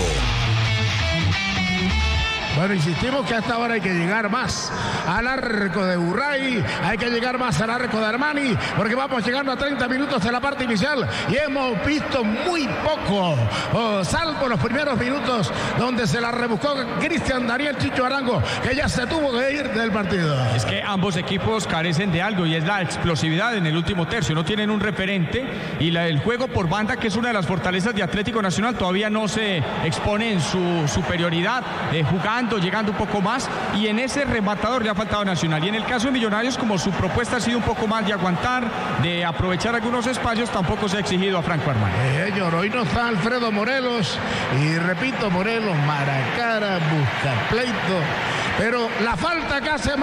Bueno, insistimos que a esta hora hay que llegar más al arco de Burray, hay que llegar más al arco de Armani, porque vamos llegando a 30 minutos de la parte inicial y hemos visto muy poco, salvo los primeros minutos donde se la rebuscó Cristian Daniel Chicho Arango, que ya se tuvo que ir del partido. Es que ambos equipos carecen de algo y es la explosividad en el último tercio, no tienen un referente y el juego por banda, que es una de las fortalezas de Atlético Nacional, todavía no se expone en su superioridad, jugando, llegando un poco más, y en ese rematador le ha faltado Nacional. Y en el caso de Millonarios, como su propuesta ha sido un poco más de aguantar, de aprovechar algunos espacios, tampoco se ha exigido a Franco Armani. Señor, hoy no está Alfredo Morelos, y repito, Morelos maracara, busca pleito, pero la falta que hace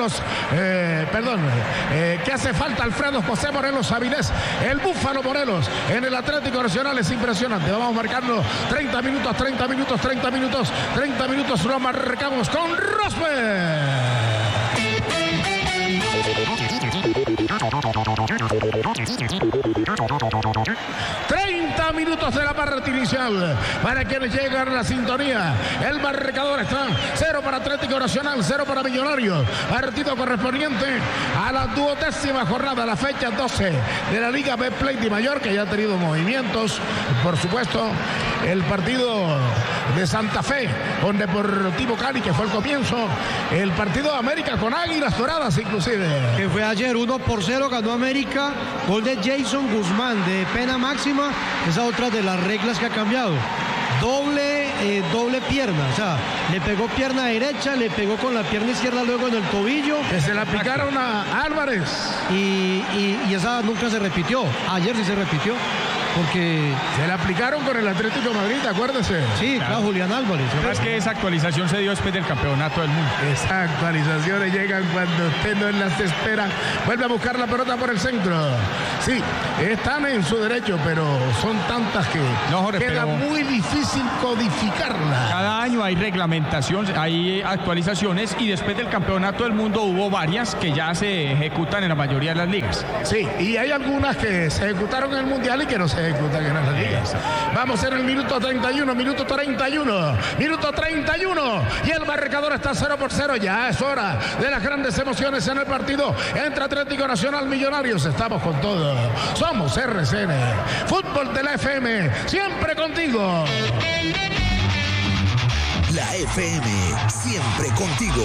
que hace falta Alfredo José Morelos Avilés, el Búfalo Morelos, en el Atlético Nacional es impresionante. Vamos marcando 30 minutos, lo marcamos con Rosberg. 30 minutos de la parte inicial para quienes llegan a la sintonía. El marcador está 0 para Atlético Nacional, 0 para Millonarios. Partido correspondiente a la 12ª jornada, la fecha 12 de la Liga Betplay de Mayor, que ya ha tenido movimientos. Por supuesto, el partido de Santa Fe con Deportivo Cali, que fue el comienzo. El partido de América con Águilas Doradas, inclusive. Que fue ayer 1-0, ganó América. Gol de Jason Guzmán de pena máxima. Esa otra de las reglas que ha cambiado. Doble pierna, o sea, le pegó pierna derecha, le pegó con la pierna izquierda luego en el tobillo. Que se la aplicaron a Álvarez. Y esa nunca se repitió. Ayer sí se repitió. Porque se la aplicaron con el Atlético de Madrid, acuérdese. Sí, claro, Julián Álvarez. Lo que pasa es que esa actualización se dio después del campeonato del mundo. Esas actualizaciones llegan cuando usted no las espera. Vuelve a buscar la pelota por el centro. Sí, están en su derecho, pero son tantas que queda muy difícil codificarla. Cada año hay reglamentación, hay actualizaciones, y después del campeonato del mundo hubo varias que ya se ejecutan en la mayoría de las ligas. Sí, y hay algunas que se ejecutaron en el Mundial y que no se ejecutan en las ligas. Vamos en el minuto 31, y el marcador está 0-0. Ya es hora de las grandes emociones en el partido entre Atlético Nacional Millonarios. Estamos con todo. Somos RCN, Fútbol de la FM, siempre contigo. La FM, siempre contigo.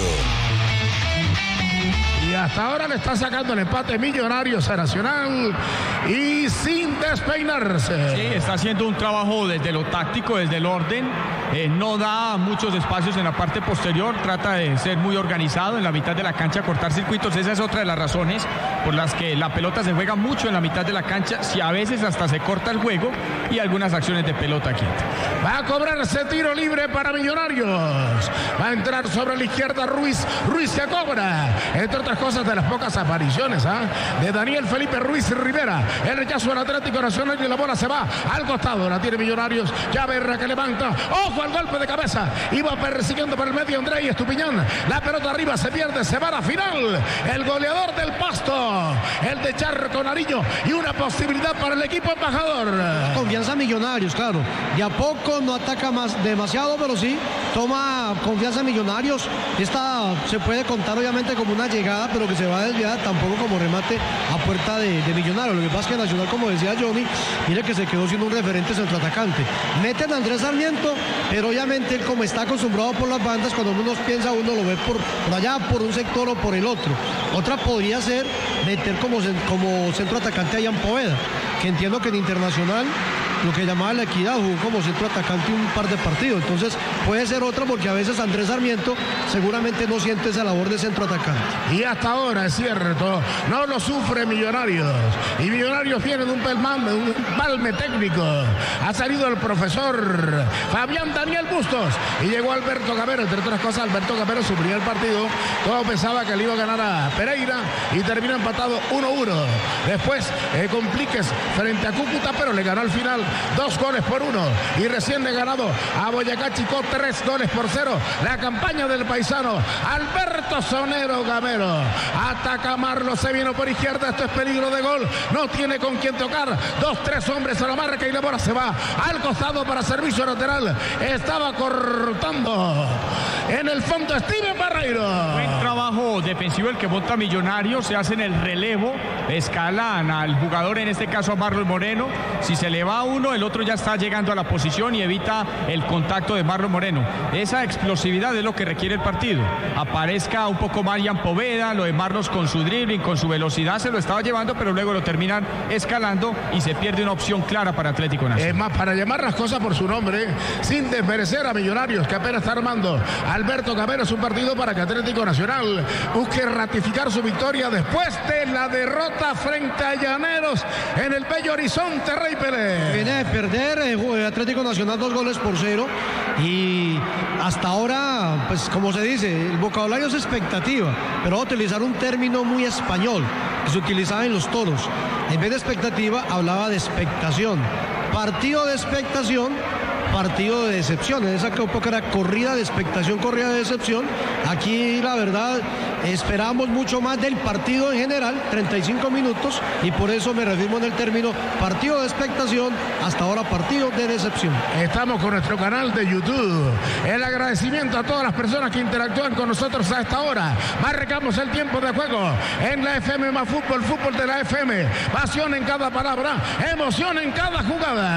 Y hasta ahora le está sacando el empate Millonarios a Nacional y sin despeinarse. Sí, está haciendo un trabajo desde lo táctico, desde el orden. No da muchos espacios en la parte posterior, trata de ser muy organizado en la mitad de la cancha, cortar circuitos. Esa es otra de las razones por las que la pelota se juega mucho en la mitad de la cancha, si a veces hasta se corta el juego, y algunas acciones de pelota quieta. Va a cobrarse tiro libre para Millonarios. Va a entrar sobre la izquierda Ruiz que cobra, entre otras cosas, de las pocas apariciones de Daniel Felipe Ruiz Rivera. El rechazo del Atlético Nacional y la bola se va al costado. La tiene Millonarios. Llaverra que levanta. Ojo al golpe de cabeza. Iba persiguiendo por el medio Andrei Estupiñán. La pelota arriba se pierde. Se va a la final. El goleador del Pasto. El de Charco Nariño. Y una posibilidad para el equipo embajador. Confianza Millonarios, claro. De a poco no ataca más demasiado, pero sí toma confianza Millonarios. Esta se puede contar obviamente como una llegada, pero que se va a desviar, tampoco como remate a puerta de Millonarios. Lo que pasa es que Nacional, como decía Johnny, mire que se quedó siendo un referente centroatacante. Meten a Andrés Sarmiento, pero obviamente él, como está acostumbrado por las bandas, cuando uno piensa, uno lo ve por allá, por un sector o por el otro. Otra podría ser meter como centroatacante a Ian Poveda, que entiendo que en Internacional, lo que llamaba La Equidad, jugó como centroatacante un par de partidos. Entonces puede ser otra, porque a veces Andrés Sarmiento seguramente no siente esa labor de centroatacante. Y hasta ahora, es cierto, no lo sufre Millonarios. Y Millonarios viene de un palme técnico. Ha salido el profesor Fabián Daniel Bustos y llegó Alberto Gamero. Entre otras cosas, Alberto Gamero, su primer partido, todo pensaba que le iba a ganar a Pereira y terminó empatado 1-1. Después compliques frente a Cúcuta, pero le ganó al final 2-1 y recién le ganado a Boyacá Chicó 3-0. La campaña del paisano Alberto Sonero Gamero. Ataca Marlos, se vino por izquierda, esto es peligro de gol, no tiene con quién tocar, 2-3 hombres a la marca y la bola se va al costado para servicio lateral. Estaba cortando en el fondo Steven Barreiro. Buen trabajo defensivo el que monta Millonarios, se hacen el relevo, escalan al jugador, en este caso a Marlon Moreno. Si se le va uno, el otro ya está llegando a la posición y evita el contacto de Marlon Moreno. Esa explosividad es lo que requiere el partido. Aparezca un poco Marian Poveda, lo de Marlos con su dribbling, con su velocidad se lo estaba llevando, pero luego lo terminan escalando y se pierde una opción clara para Atlético Nacional. Es más, para llamar las cosas por su nombre, sin desmerecer a Millonarios, que apenas está armando Alberto Gamero, es un partido para que Atlético Nacional busque ratificar su victoria después de la derrota frente a Llaneros en el bello Horizonte, Rey Pérez. Viene de perder Atlético Nacional 2-0 y hasta ahora, pues como se dice, el vocabulario es expectativa, pero voy a utilizar un término muy español que se utilizaba en los toros. En vez de expectativa, hablaba de expectación. Partido de expectación, partido de decepción. En esa época era corrida de expectación, corrida de decepción. Aquí, la verdad, esperábamos mucho más del partido en general, 35 minutos, y por eso me reafirmo en el término partido de expectación, hasta ahora partido de decepción. Estamos con nuestro canal de YouTube. El agradecimiento a todas las personas que interactúan con nosotros a esta hora. Marcamos el tiempo de juego en la FM más fútbol, fútbol de la FM. Pasión en cada palabra, emoción en cada jugada.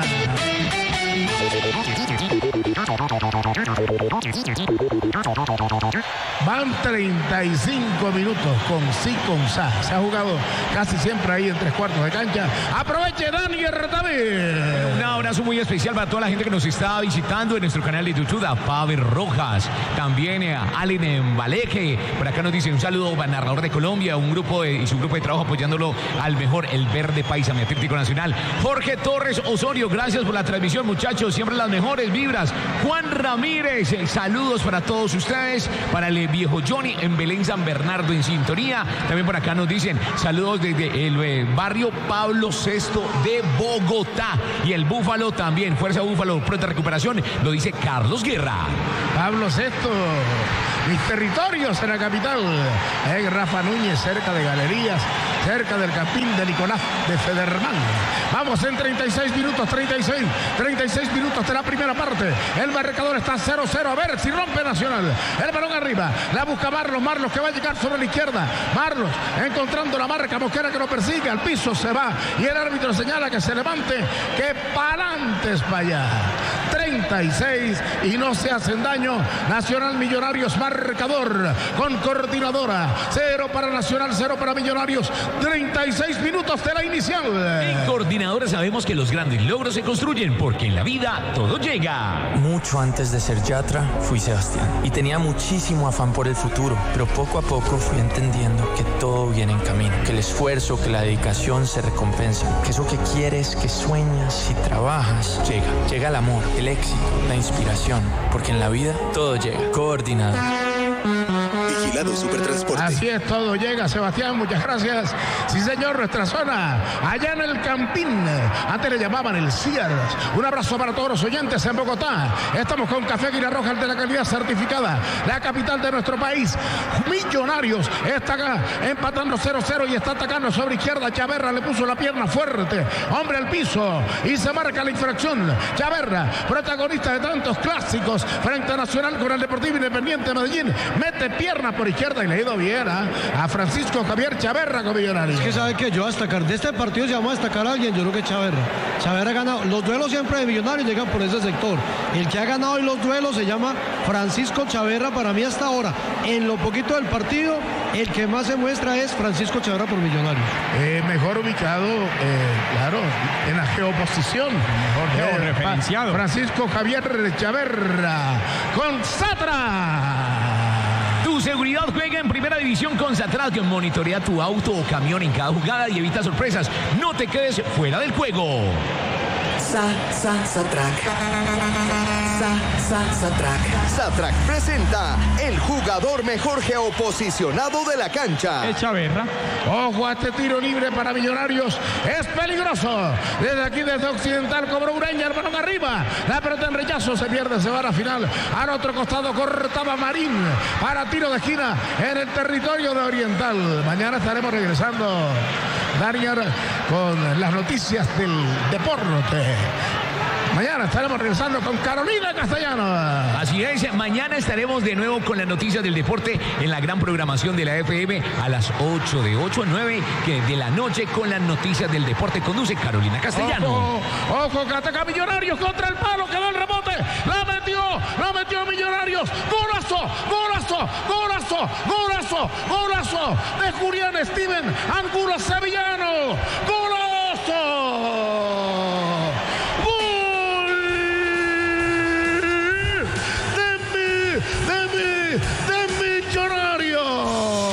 Van 35 minutos con sí, con sa. Se ha jugado casi siempre ahí en 3/4 de cancha. Aproveche Dani Ertabil. Un abrazo muy especial para toda la gente que nos está visitando en nuestro canal de YouTube. A Pavel Rojas, también a Allen Baleque. Por acá nos dice un saludo a narrador de Colombia, un grupo y su grupo de trabajo apoyándolo al mejor, el verde paisa, mi Atlético Nacional. Jorge Torres Osorio, gracias por la transmisión, muchachos. Siempre las mejores vibras. Juan Ramírez, saludos para todos ustedes. Para el viejo Johnny en Belén San Bernardo en sintonía. También por acá nos dicen saludos desde el barrio Pablo VI de Bogotá. Y el Búfalo también, Fuerza Búfalo, pronta recuperación, lo dice Carlos Guerra. Pablo VI, mis territorios en la capital. Rafa Núñez, cerca de Galerías, cerca del Campín de Nicolás de Federman. Vamos en 36 minutos, 36 minutos de la primera parte. El marcador está 0-0. A ver si rompe Nacional. El balón arriba. La busca Marlos que va a llegar sobre la izquierda. Marlos encontrando la marca. Mosquera que lo persigue. Al piso se va. Y el árbitro señala que se levante. Que para antes para allá. 36 y no se hacen daño. Nacional Millonarios marcador con coordinadora. 0 para Nacional, 0 para Millonarios. 36 minutos de la inicial. En coordinadora sabemos que los grandes logros se construyen porque en la vida todo llega. Mucho antes de ser Yatra, fui Sebastián y tenía muchísimo afán por el futuro, pero poco a poco fui entendiendo que todo viene en camino, que el esfuerzo, que la dedicación se recompensan, que eso que quieres, que sueñas y trabajas, llega el amor, el éxito, la inspiración, porque en la vida todo llega. Coordinador. Vigilado Supertransporte. Así es, todo llega, Sebastián, muchas gracias. Sí, señor, nuestra zona, allá en el Campín, antes le llamaban el Ciars. Un abrazo para todos los oyentes en Bogotá. Estamos con Café Águila Roja, el de la calidad certificada, la capital de nuestro país. Millonarios está acá empatando 0-0 y está atacando sobre izquierda. Chaverra le puso la pierna fuerte, hombre al piso, y se marca la infracción. Chaverra, protagonista de tantos clásicos frente a Nacional con el Deportivo Independiente de Medellín, mete pierna por izquierda y le ha ido bien a Francisco Javier Chaverra con Millonarios. Es que sabe que yo a destacar de este partido, se llama a destacar a alguien, yo creo que Chaverra ha ganado, los duelos siempre de Millonarios llegan por ese sector, el que ha ganado hoy los duelos se llama Francisco Chaverra. Para mí hasta ahora, en lo poquito del partido, el que más se muestra es Francisco Chaverra por Millonarios. Mejor ubicado, claro, en la geoposición, mejor referenciado. Francisco Javier Chaverra con Satra. Tu seguridad juega en primera división con Satral, que monitorea tu auto o camión en cada jugada y evita sorpresas. No te quedes fuera del juego. Satrac presenta el jugador mejor geoposicionado de la cancha. Echa berra. Ojo a este tiro libre para Millonarios. Es peligroso. Desde aquí, desde Occidental, cobró Ureña, el balón arriba. La pelota en rechazo, se pierde, se va a la final. Al otro costado cortaba Marín para tiro de esquina en el territorio de Oriental. Mañana estaremos regresando, Daniel, con las noticias del deporte. Mañana estaremos regresando con Carolina Castellano. Así es, mañana estaremos de nuevo con las noticias del deporte en la gran programación de la FM a las 8 a 9 de la noche con las noticias del deporte. Conduce Carolina Castellano. Ojo, que ataca Millonarios contra el palo, quedó el rebote. La metió Millonarios. Golazo de Julián Steven Angulo Sevillano. ¡Golazo! De Millonarios.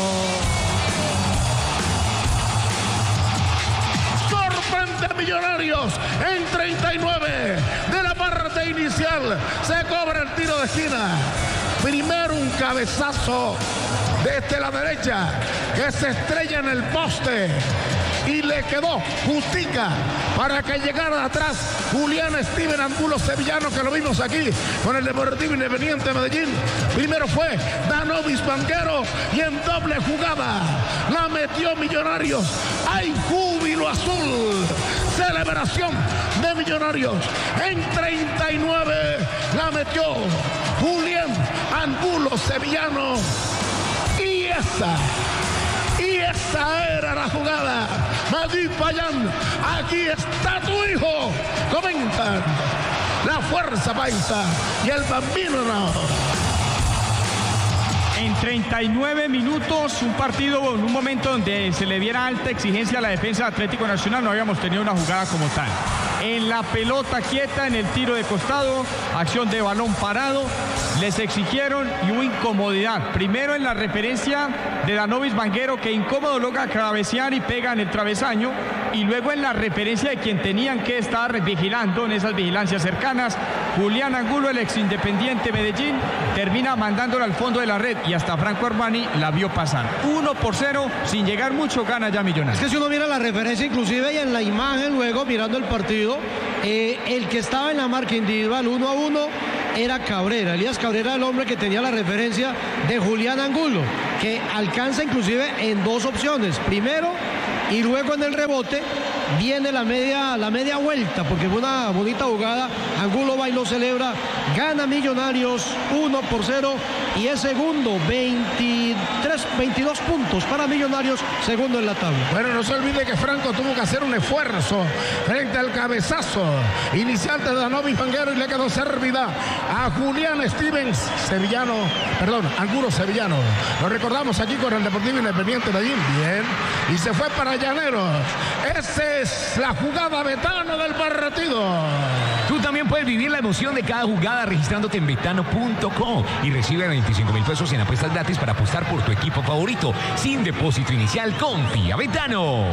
Sorprende Millonarios en 39 de la parte inicial. Se cobra el tiro de esquina. Primero un cabezazo desde la derecha que se estrella en el poste y le quedó justica para que llegara de atrás Julián Steven Angulo Sevillano, que lo vimos aquí con el Deportivo Independiente de Medellín. Primero fue Danovis Banguero y en doble jugada la metió Millonarios. ¡Hay júbilo azul! Celebración de Millonarios. En 39 la metió Julián Angulo Sevillano. Y esa era la jugada. Madrid Payán, aquí está tu hijo. Comentan la Fuerza Paisa y el Bambino no. En 39 minutos, un partido en un momento donde se le diera alta exigencia a la defensa de Atlético Nacional, no habíamos tenido una jugada como tal. En la pelota quieta, en el tiro de costado, acción de balón parado, les exigieron y hubo incomodidad. Primero en la referencia de Danovis Banguero, que incómodo logra cabecear y pega en el travesaño, y luego en la referencia de quien tenían que estar vigilando en esas vigilancias cercanas, Julián Angulo, el ex Independiente Medellín, termina mandándolo al fondo de la red y hasta Franco Armani la vio pasar. 1-0, sin llegar mucho, gana ya Millonarios. Es que si uno mira la referencia inclusive y en la imagen luego mirando el partido, el que estaba en la marca individual 1-1 era Cabrera, Elías Cabrera, el hombre que tenía la referencia de Julián Angulo, que alcanza inclusive en dos opciones. Primero, y luego en el rebote viene la media vuelta, porque fue una bonita jugada. Angulo va y lo celebra, gana Millonarios 1-0 y es segundo, 22 puntos para Millonarios, segundo en la tabla. Bueno, no se olvide que Franco tuvo que hacer un esfuerzo frente al cabezazo inicial de Danovis Banguero y le quedó servida a Julián Steven Sevillano, Angulo Sevillano. Lo recordamos aquí con el Deportivo Independiente de Medellín, bien, y se fue para Llaneros. Esa es la jugada Betano del partido. Tú también puedes vivir la emoción de cada jugada registrándote en betano.com y recibe 25,000 pesos en apuestas gratis para apostar por tu equipo favorito sin depósito inicial. Confía Betano.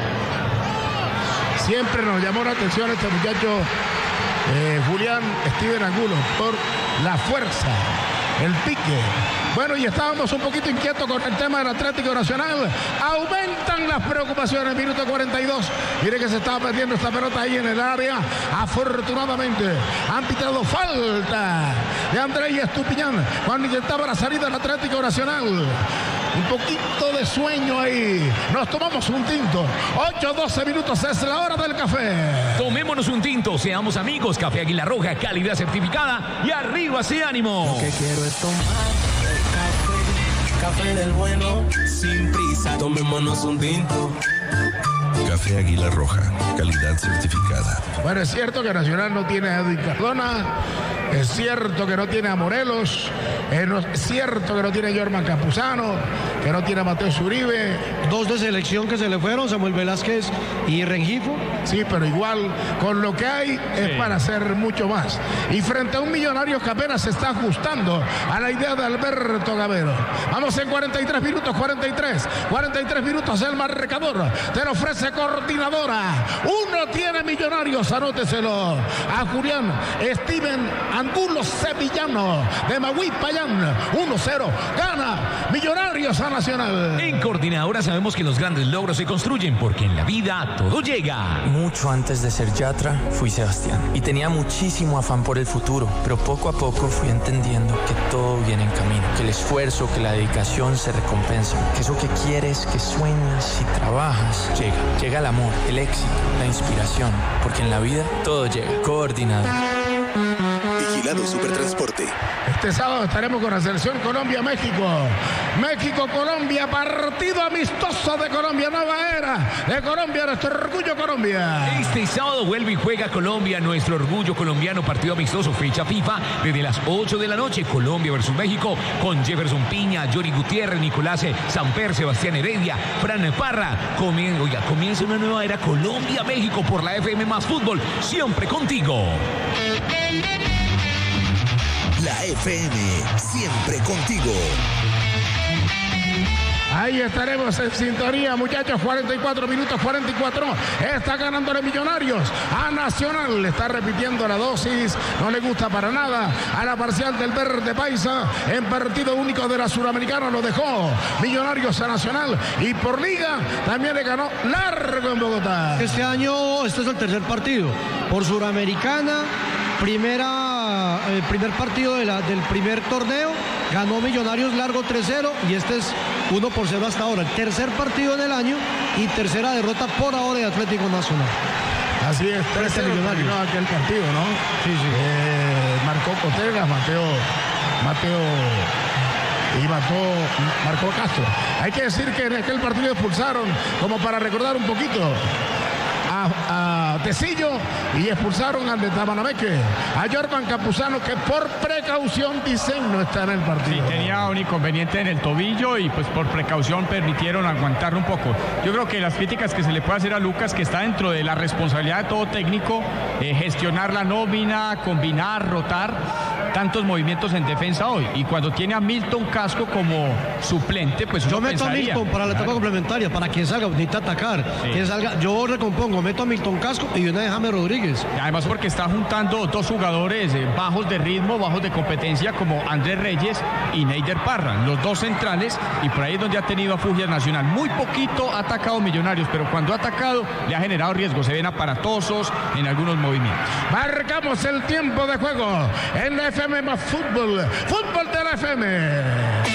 Siempre nos llamó la atención este muchacho Julián Steven Angulo por la fuerza, el pique. Bueno, y estábamos un poquito inquietos con el tema del Atlético Nacional. Aumentan las preocupaciones. Minuto 42. Mire que se estaba perdiendo esta pelota ahí en el área. Afortunadamente han pitado falta de Andrés Estupiñán cuando intentaba la salida del Atlético Nacional. Un poquito de sueño ahí. Nos tomamos un tinto. 8-12 minutos. Es la hora del café. Tomémonos un tinto. Seamos amigos. Café Águila Roja. Calidad certificada. Y arriba ese ánimo. Lo que quiero es tomar café del bueno, sin prisa, tomémonos un tinto. Café Águila Roja, calidad certificada. Bueno, es cierto que Nacional no tiene a Edwin Cardona. Es cierto que no tiene a Morelos, es cierto que no tiene a Jorman Campuzano, que no tiene a Mateo Uribe. 2 de selección que se le fueron, Samuel Velázquez y Rengifo. Sí, pero igual con lo que hay es para hacer mucho más. Y frente a un Millonarios que apenas se está ajustando a la idea de Alberto Gamero. Vamos en 43 minutos, 43 minutos el marcador. Te lo ofrece Coordinadora. Uno tiene Millonarios, anóteselo. A Julián Steven Angulo Sevillano de Magui Payán. 1-0. Gana Millonarios a Nacional. En Coordinadora sabemos que los grandes logros se construyen porque en la vida todo llega. Mucho antes de ser Yatra, fui Sebastián. Y tenía muchísimo afán por el futuro, pero poco a poco fui entendiendo que todo viene en camino, que el esfuerzo, que la dedicación se recompensan, que eso que quieres, que sueñas y trabajas, llega. Llega el amor, el éxito, la inspiración, porque en la vida todo llega. Coordinado. Vigilado Supertransporte. Este sábado estaremos con la selección Colombia-México. México-Colombia, partido amistoso de Colombia, nueva era de Colombia, nuestro orgullo Colombia. Este sábado vuelve y juega Colombia, nuestro orgullo colombiano, partido amistoso, fecha FIFA, desde las 8 de la noche, Colombia versus México, con Jefferson Piña, Yori Gutiérrez, Nicolás Samper, Sebastián Heredia, Fran Parra. Comienza una nueva era Colombia-México por la FM más Fútbol, siempre contigo. La FM, siempre contigo. Ahí estaremos en sintonía, muchachos. 44 minutos, 44. Está ganándole Millonarios a Nacional. Está repitiendo la dosis. No le gusta para nada a la parcial del Verde Paisa. En partido único de la Suramericana lo dejó Millonarios a Nacional. Y por liga también le ganó largo en Bogotá. Este año, este es el tercer partido. Por Suramericana, primer partido del primer torneo. Ganó Millonarios largo 3-0 y este es 1-0 hasta ahora. El tercer partido en el año y tercera derrota por ahora de Atlético Nacional. Así es, 3-0 Millonarios. Aquel partido, ¿no? Sí. Marcó Cotegas, marcó Castro. Hay que decir que en aquel partido expulsaron, como para recordar un poquito, a Tecillo y expulsaron al de Tabanameque, a Jorman Campuzano, que por precaución dicen no está en el partido. Sí, tenía un inconveniente en el tobillo y pues por precaución permitieron aguantarlo un poco. Yo creo que las críticas que se le puede hacer a Lucas, que está dentro de la responsabilidad de todo técnico, gestionar la nómina, combinar, rotar, tantos movimientos en defensa hoy. Y cuando tiene a Milton Casco como suplente, pues yo meto pensaría, a Milton para la etapa complementaria, para que salga, necesita atacar, que salga. Yo recompongo, meto a Milton Casco y una de James Rodríguez. Además porque está juntando dos jugadores bajos de ritmo, bajos de competencia, como Andrés Reyes y Neider Parra, los dos centrales, y por ahí es donde ha tenido a Fugias Nacional. Muy poquito ha atacado Millonarios, pero cuando ha atacado le ha generado riesgo, se ven aparatosos en algunos movimientos. Marcamos el tiempo de juego en la FM más Fútbol de la FM.